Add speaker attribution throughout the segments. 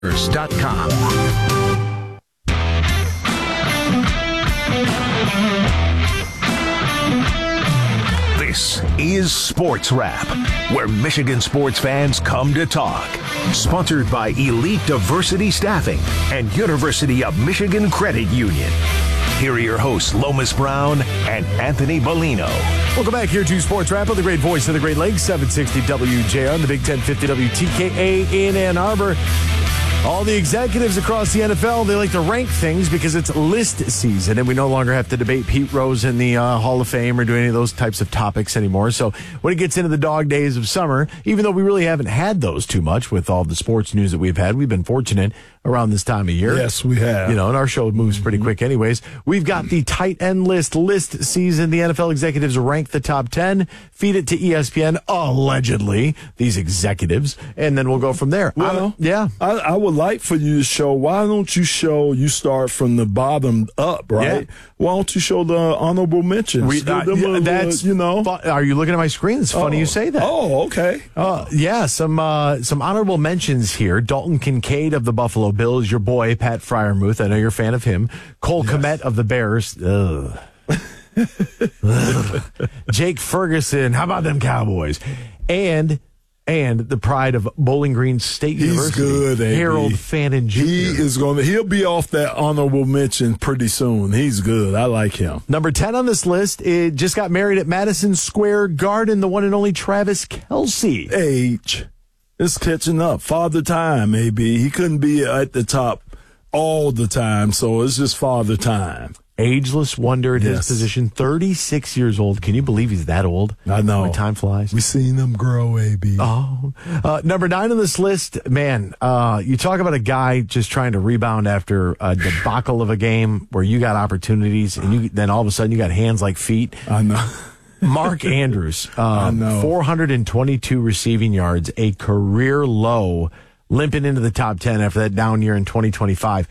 Speaker 1: This is Sports Wrap, where Michigan sports fans come to talk. Sponsored by Elite Diversity Staffing and University of Michigan Credit Union. Here are your hosts, Lomas Brown and Anthony Bellino.
Speaker 2: Welcome back here to Sports Wrap on the great voice of the Great Lakes, 760 WJR on the Big 1050 WTKA in Ann Arbor. All the executives across the NFL, they like to rank things because it's list season, and we no longer have to debate Pete Rose in the Hall of Fame or do any of those types of topics anymore. So when it gets into the dog days of summer, even though we really haven't had those too much with all the sports news that we've had, we've been fortunate around this time of year.
Speaker 3: Yes, we have.
Speaker 2: You know, and our show moves pretty quick anyways. We've got the tight end list season. The NFL executives rank the top 10, feed it to ESPN, allegedly, these executives, and then we'll go from there.
Speaker 3: Well, I would like for you to show, why don't you start from the bottom up, right? Yeah. Why don't you show the honorable mentions?
Speaker 2: That's, you know. Are you looking at my screen? It's funny you say that.
Speaker 3: Oh, okay.
Speaker 2: Some honorable mentions here. Dalton Kincaid of the Buffalo Bills, your boy, Pat Freiermuth. I know you're a fan of him. Cole Kmet of the Bears. Jake Ferguson. How about them Cowboys? And the pride of Bowling Green State University.
Speaker 3: He's good,
Speaker 2: Harold Fannin Jr.
Speaker 3: He'll be off that honorable mention pretty soon. He's good. I like him.
Speaker 2: Number 10 on this list, it just got married at Madison Square Garden, the one and only Travis Kelce.
Speaker 3: Age. It's catching up. Father time, maybe. He couldn't be at the top all the time, so it's just father time.
Speaker 2: Ageless wonder at his position, 36 years old. Can you believe he's that old?
Speaker 3: I know.
Speaker 2: When time flies.
Speaker 3: We've seen him grow, AB.
Speaker 2: Oh. Number 9 on this list, man, you talk about a guy just trying to rebound after a debacle of a game where you got opportunities and then all of a sudden you got hands like feet.
Speaker 3: I know.
Speaker 2: Mark Andrews, 422 receiving yards, a career low, limping into the top 10 after that down year in 2025.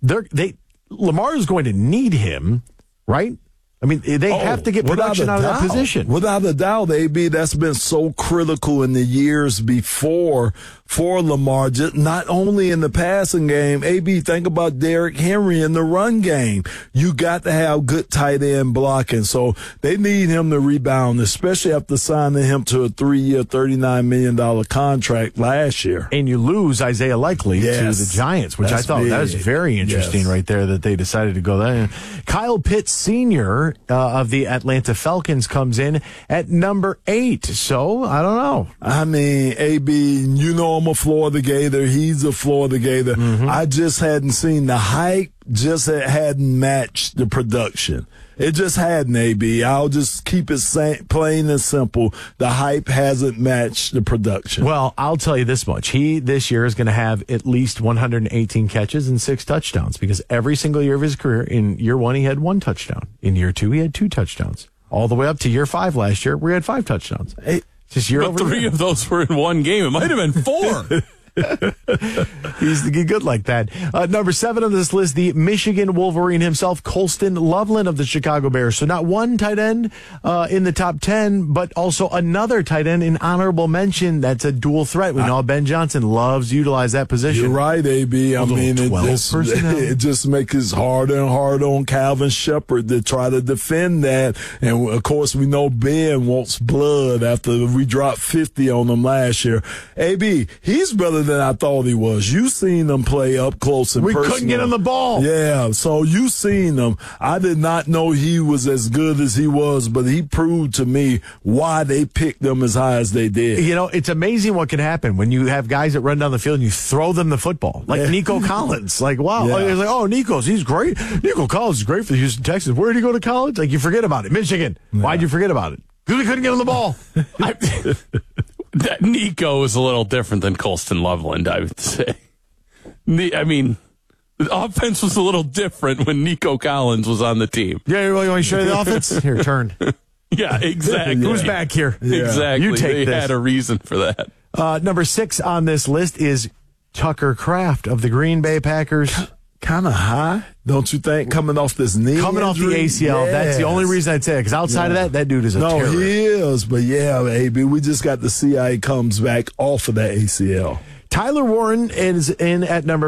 Speaker 2: Lamar is going to need him, right? I mean, they have to get production out of that position.
Speaker 3: Without a doubt, AB, that's been so critical in the years before for Lamar, just not only in the passing game. AB, think about Derrick Henry in the run game. You got to have good tight end blocking. So they need him to rebound, especially after signing him to a 3-year, $39 million contract last year.
Speaker 2: And you lose Isaiah Likely to the Giants, which I thought that was very interesting right there that they decided to go there. Kyle Pitts Sr. Of the Atlanta Falcons comes in at number 8. So, I don't know.
Speaker 3: I mean, AB, you know I'm a Florida Gator. He's a Florida Gator. Mm-hmm. I just hadn't seen the hype, just hadn't matched the production. It just hadn't, AB. I'll just keep it plain and simple. The hype hasn't matched the production.
Speaker 2: Well, I'll tell you this much. He, this year, is going to have at least 118 catches and 6 touchdowns because every single year of his career, in year 1, he had 1 touchdown. In year 2, he had 2 touchdowns. All the way up to year 5 last year, where he had 5 touchdowns. Just year over
Speaker 4: 3
Speaker 2: year.
Speaker 4: of those were in one game. It might have been 4.
Speaker 2: He's good like that. Number 7 on this list, the Michigan Wolverine himself, Colston Loveland of the Chicago Bears. So not one tight end in the top 10, but also another tight end in honorable mention. That's a dual threat. We know Ben Johnson loves to utilize that position.
Speaker 3: You're right, AB. I mean, it just makes it harder and harder on Calvin Shepard to try to defend that. And, of course, we know Ben wants blood after we dropped 50 on him last year. AB, he's better than I thought he was. You seen him play up close and personal.
Speaker 2: We couldn't get him the ball.
Speaker 3: Yeah, so you seen him. I did not know he was as good as he was, but he proved to me why they picked him as high as they did.
Speaker 2: You know, it's amazing what can happen when you have guys that run down the field and you throw them the football. Like Nico Collins. Like, wow. Yeah. It's like, Nico's, he's great. Nico Collins is great for the Houston Texans. Where did he go to college? Like, you forget about it. Michigan. Yeah. Why'd you forget about it? Because we couldn't get him the ball.
Speaker 4: That Nico is a little different than Colston Loveland, I would say. I mean, the offense was a little different when Nico Collins was on the team.
Speaker 2: Yeah, you want to show you the offense? Here, turn.
Speaker 4: Yeah, exactly.
Speaker 2: Who's back here?
Speaker 4: Yeah. Exactly.
Speaker 2: You take
Speaker 4: they
Speaker 2: this.
Speaker 4: had a reason for that.
Speaker 2: Number 6 on this list is Tucker Kraft of the Green Bay Packers.
Speaker 3: Kind of high, don't you think? Coming off this knee
Speaker 2: Coming
Speaker 3: injury?
Speaker 2: off the ACL.
Speaker 3: Yes.
Speaker 2: That's the only reason I'd say it. Because outside of that dude is a terror.
Speaker 3: No, he is. But, yeah, baby, we just got to see how he comes back off of that ACL.
Speaker 2: Tyler Warren is in at number